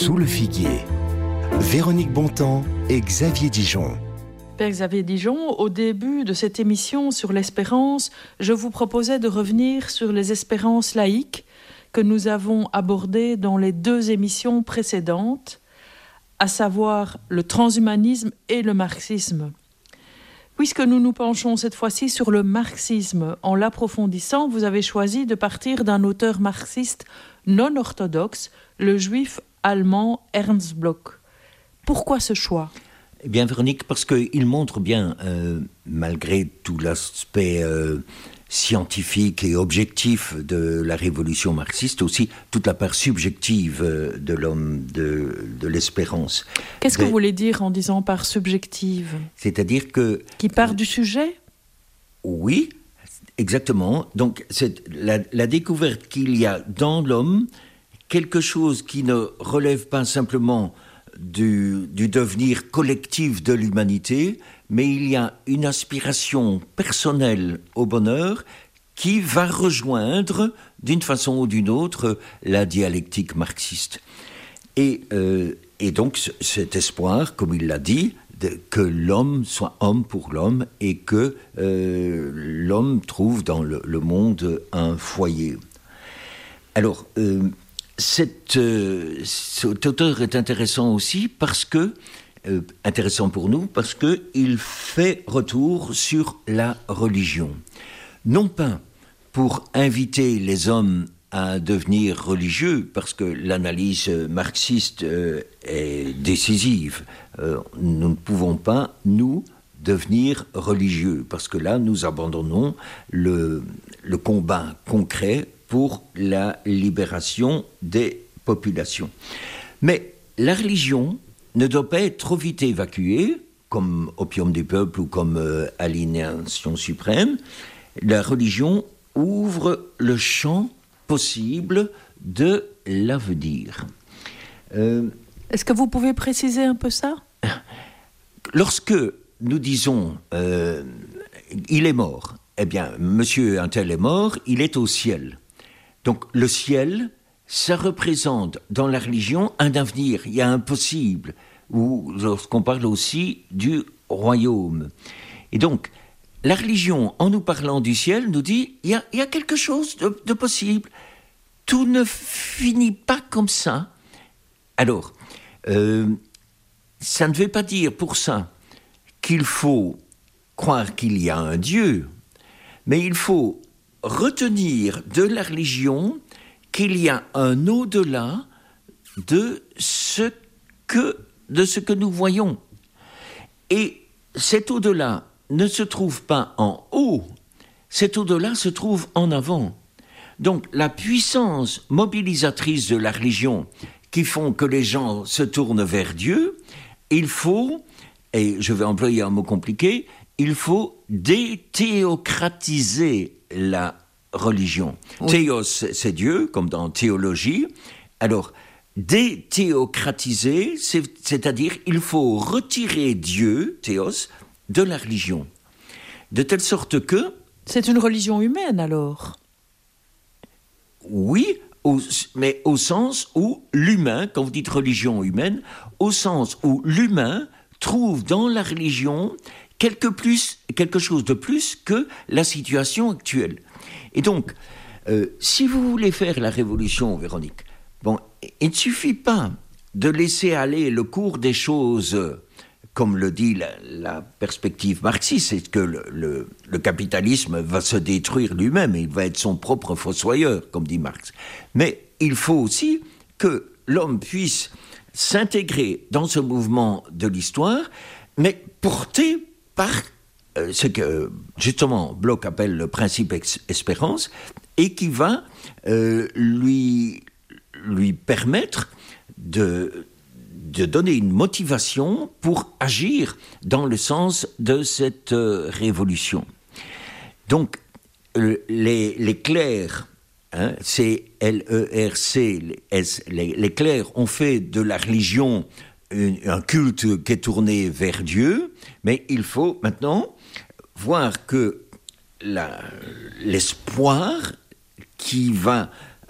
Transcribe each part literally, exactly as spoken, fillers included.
Sous le figuier, Véronique Bontemps et Xavier Dijon. Père Xavier Dijon, au début de cette émission sur l'espérance, je vous proposais de revenir sur les espérances laïques que nous avons abordées dans les deux émissions précédentes, à savoir le transhumanisme et le marxisme. Puisque nous nous penchons cette fois-ci sur le marxisme, en l'approfondissant, vous avez choisi de partir d'un auteur marxiste non orthodoxe, le juif allemand Ernst Bloch. Pourquoi ce choix ? Eh bien, Véronique, parce qu'il montre bien, euh, malgré tout l'aspect euh, scientifique et objectif de la révolution marxiste, aussi toute la part subjective euh, de l'homme, de, de l'espérance. Qu'est-ce que Mais, vous voulez dire en disant par subjective ? C'est-à-dire que... Qui part euh, du sujet ? Oui, exactement. Donc, c'est la, la découverte qu'il y a dans l'homme quelque chose qui ne relève pas simplement du, du devenir collectif de l'humanité, mais il y a une aspiration personnelle au bonheur qui va rejoindre, d'une façon ou d'une autre, la dialectique marxiste. Et, euh, et donc, c- cet espoir, comme il l'a dit, de, que l'homme soit homme pour l'homme et que euh, l'homme trouve dans le, le monde un foyer. Alors, euh, Cette, euh, cet auteur est intéressant aussi parce que, euh, intéressant pour nous, parce qu'il fait retour sur la religion. Non pas pour inviter les hommes à devenir religieux, parce que l'analyse marxiste euh, est décisive. Euh, nous ne pouvons pas, nous, devenir religieux, parce que là, nous abandonnons le, le combat concret pour la libération des populations. Mais la religion ne doit pas être trop vite évacuée, comme Opium du peuple ou comme euh, Aliénation suprême. La religion ouvre le champ possible de l'avenir. Euh, Est-ce que vous pouvez préciser un peu ça ? Lorsque nous disons euh, « il est mort », eh bien, monsieur un tel est mort, il est au ciel. Donc le ciel, ça représente dans la religion un avenir, il y a un possible, ou lorsqu'on parle aussi du royaume. Et donc, la religion, en nous parlant du ciel, nous dit il y a, il y a quelque chose de, de possible. Tout ne finit pas comme ça. Alors, euh, ça ne veut pas dire pour ça qu'il faut croire qu'il y a un Dieu, mais il faut retenir de la religion qu'il y a un au-delà de ce que, de ce que nous voyons. Et cet au-delà ne se trouve pas en haut, cet au-delà se trouve en avant. Donc la puissance mobilisatrice de la religion qui font que les gens se tournent vers Dieu, il faut, et je vais employer un mot compliqué, il faut déthéocratiser la religion. Oui. Théos, c'est Dieu, comme dans théologie. Alors, déthéocratiser, c'est, c'est-à-dire il faut retirer Dieu, théos, de la religion. De telle sorte que... C'est une religion humaine, alors ? Oui, au, mais au sens où l'humain, quand vous dites religion humaine, au sens où l'humain trouve dans la religion quelque, plus, quelque chose de plus que la situation actuelle. Et donc, euh, si vous voulez faire la révolution, Véronique, bon, il ne suffit pas de laisser aller le cours des choses, comme le dit la, la perspective marxiste, c'est que le, le, le capitalisme va se détruire lui-même, il va être son propre fossoyeur, comme dit Marx. Mais il faut aussi que l'homme puisse s'intégrer dans ce mouvement de l'histoire, mais porté par euh, ce que, justement, Bloch appelle le principe ex- espérance, et qui va euh, lui, lui permettre de, de donner une motivation pour agir dans le sens de cette euh, révolution. Donc, euh, les, les clercs, hein, C L E R C, les, les, les clercs ont fait de la religion un culte qui est tourné vers Dieu, mais il faut maintenant voir que la, l'espoir qui va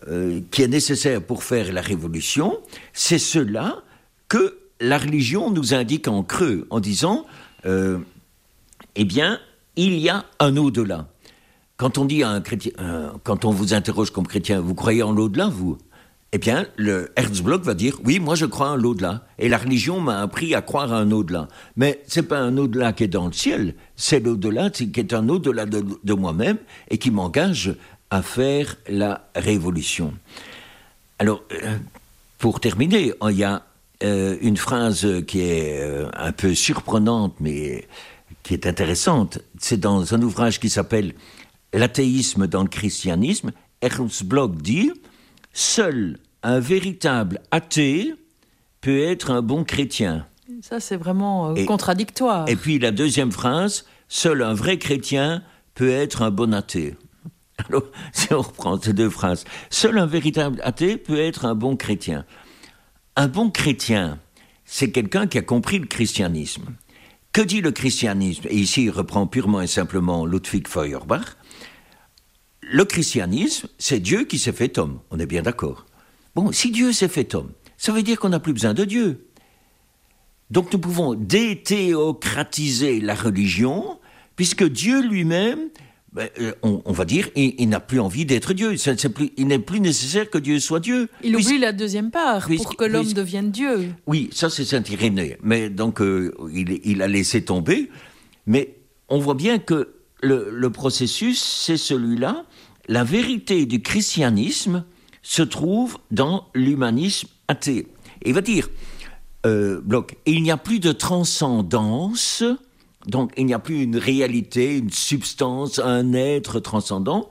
euh, qui est nécessaire pour faire la révolution, c'est cela que la religion nous indique en creux, en disant, euh, eh bien, il y a un au-delà. Quand on dit à un chrétien, euh, quand on vous interroge comme chrétien, vous croyez en l'au-delà, vous ? Eh bien, le Herzblock va dire, oui, moi je crois en l'au-delà. Et la religion m'a appris à croire à un au-delà. Mais c'est pas un au-delà qui est dans le ciel, c'est l'au-delà qui est un au-delà de, de moi-même et qui m'engage à faire la révolution. Alors, euh, pour terminer, il y a euh, une phrase qui est euh, un peu surprenante, mais qui est intéressante. C'est dans un ouvrage qui s'appelle « L'athéisme dans le christianisme ». Herzblock dit « Seul un véritable athée peut être un bon chrétien ». Ça, c'est vraiment euh, et, contradictoire. Et puis la deuxième phrase « Seul un vrai chrétien peut être un bon athée ». Alors, si on reprend ces deux phrases, « Seul un véritable athée peut être un bon chrétien ». Un bon chrétien, c'est quelqu'un qui a compris le christianisme. Que dit le christianisme ? Et ici, il reprend purement et simplement Ludwig Feuerbach. Le christianisme, c'est Dieu qui s'est fait homme. On est bien d'accord. Bon, si Dieu s'est fait homme, ça veut dire qu'on n'a plus besoin de Dieu. Donc nous pouvons déthéocratiser la religion, puisque Dieu lui-même, ben, on, on va dire, il, il n'a plus envie d'être Dieu. C'est, c'est plus, il n'est plus nécessaire que Dieu soit Dieu. Il oublie la deuxième part, pour que l'homme devienne Dieu. Oui, ça c'est Saint-Irénée. Mais donc, euh, il, il a laissé tomber. Mais on voit bien que le, le processus, c'est celui-là. La vérité du christianisme se trouve dans l'humanisme athée. Et il va dire, euh, Bloch, il n'y a plus de transcendance. Donc, il n'y a plus une réalité, une substance, un être transcendant.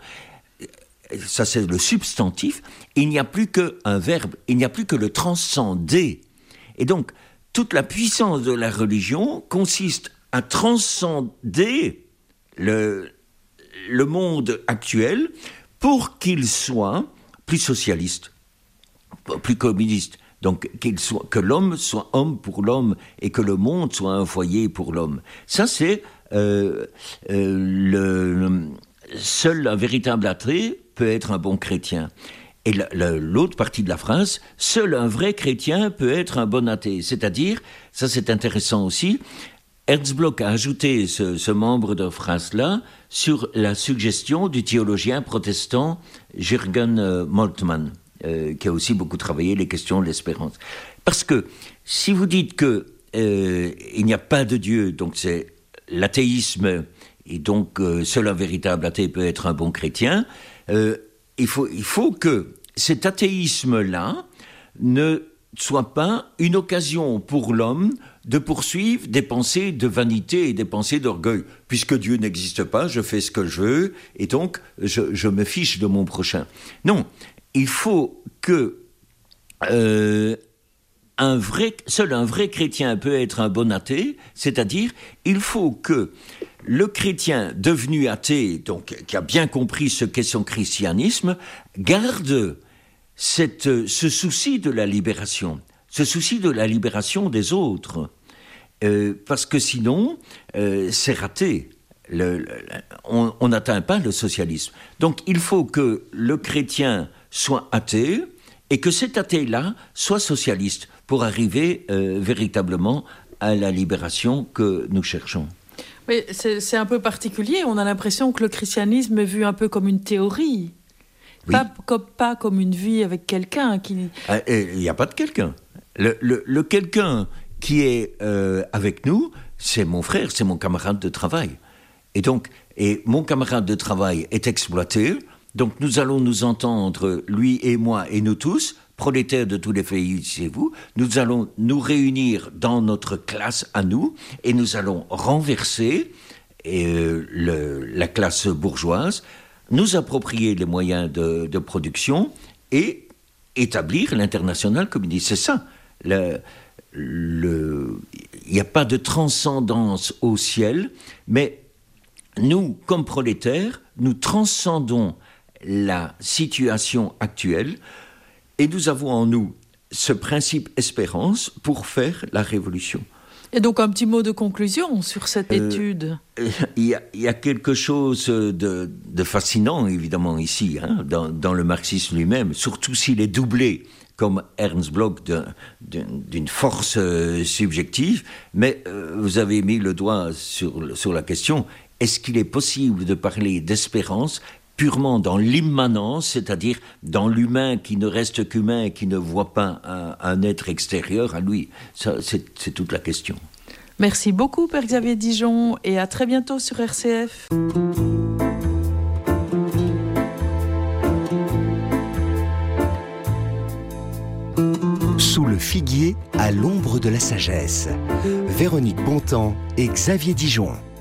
Ça, c'est le substantif. Il n'y a plus qu'un verbe. Il n'y a plus que le transcender. Et donc, toute la puissance de la religion consiste à transcender le, le monde actuel pour qu'il soit plus socialiste, plus communiste. Donc, qu'il soit, que l'homme soit homme pour l'homme et que le monde soit un foyer pour l'homme. Ça, c'est euh, euh, le, le, seul un véritable athée peut être un bon chrétien. Et la, la, l'autre partie de la phrase, seul un vrai chrétien peut être un bon athée. C'est-à-dire, ça c'est intéressant aussi, Herzblock a ajouté ce, ce membre de phrase-là sur la suggestion du théologien protestant Jürgen Moltmann. Euh, qui a aussi beaucoup travaillé les questions de l'espérance. Parce que si vous dites que euh, il n'y a pas de Dieu, donc c'est l'athéisme, et donc euh, seul un véritable athée peut être un bon chrétien, euh, il faut, il faut que cet athéisme-là ne soit pas une occasion pour l'homme de poursuivre des pensées de vanité et des pensées d'orgueil. Puisque Dieu n'existe pas, je fais ce que je veux, et donc je, je me fiche de mon prochain. Non. Il faut que euh, un vrai, seul un vrai chrétien peut être un bon athée, c'est-à-dire il faut que le chrétien devenu athée, donc qui a bien compris ce qu'est son christianisme, garde cette, ce souci de la libération, ce souci de la libération des autres, euh, parce que sinon euh, c'est raté. Le, le, on n'atteint pas le socialisme. Donc il faut que le chrétien soit athée, et que cet athée-là soit socialiste, pour arriver euh, véritablement à la libération que nous cherchons. Mais c'est, c'est un peu particulier, on a l'impression que le christianisme est vu un peu comme une théorie, oui. pas, comme, pas comme une vie avec quelqu'un qui... Il n'y a pas de quelqu'un. Le, le, le quelqu'un qui est euh, avec nous, c'est mon frère, c'est mon camarade de travail. Et donc, et mon camarade de travail est exploité. Donc nous allons nous entendre, lui et moi et nous tous, prolétaires de tous les pays chez vous, nous allons nous réunir dans notre classe à nous et nous allons renverser euh, le, la classe bourgeoise, nous approprier les moyens de, de production et établir l'international communiste. C'est ça. Le, le, il n'y a pas de transcendance au ciel, mais nous, comme prolétaires, nous transcendons la situation actuelle et nous avons en nous ce principe espérance pour faire la révolution. Et donc un petit mot de conclusion sur cette Euh, étude. Il y, a, il y a quelque chose de, de fascinant, évidemment, ici, hein, dans, dans le marxisme lui-même, surtout s'il est doublé, comme Ernst Bloch, d'un- d'une d'une force euh, subjective. Mais euh, vous avez mis le doigt sur, le- sur la question, est-ce qu'il est possible de parler d'espérance purement dans l'immanence, c'est-à-dire dans l'humain qui ne reste qu'humain et qui ne voit pas un, un être extérieur à lui? Ça, c'est c'est toute la question. Merci beaucoup, Père Xavier Dijon, et à très bientôt sur R C F. Sous le figuier, à l'ombre de la sagesse. Véronique Bontemps et Xavier Dijon.